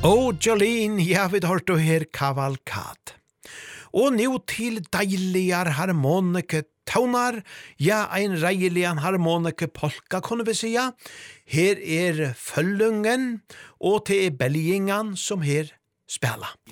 Oh, Jolene, ja, vi har hørt her kavalkad. Og nå til deilige harmonike taunar, ja, ein reilige harmonike polka, kunne vi sija. Her følgungen, og til belgingen som her spela.